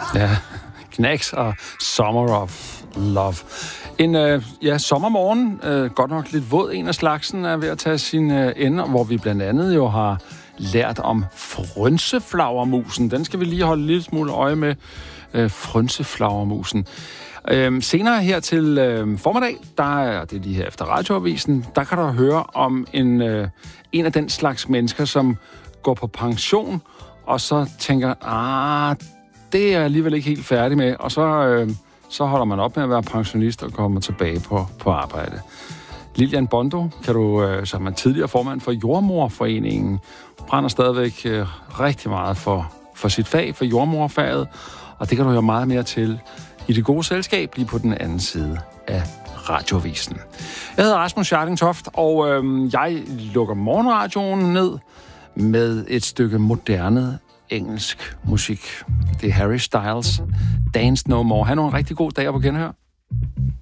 Ja, Knacks og Summer of Love. En sommermorgen, godt nok lidt våd en af slagsen, er ved at tage sin ende, hvor vi blandt andet jo har lært om frønseflagermusen. Den skal vi lige holde lidt smule øje med. Frønseflagermusen. Senere her til formiddag, det er lige her efter radioavisen, der kan du høre om en af den slags mennesker, som går på pension, og så tænker, det er jeg alligevel ikke helt færdig med, og så holder man op med at være pensionist og kommer tilbage på arbejde. Lilian Bondo, som er tidligere formand for Jordmoderforeningen, brænder stadigvæk rigtig meget for sit fag, for jordmoderfaget, og det kan du høre meget mere til i det gode selskab, lige på den anden side af radioavisen. Jeg hedder Rasmus Scharling-Toft, og jeg lukker morgenradioen ned med et stykke moderne engelsk musik. Det er Harry Styles, Dance No More. Han har en rigtig god dag på genhør.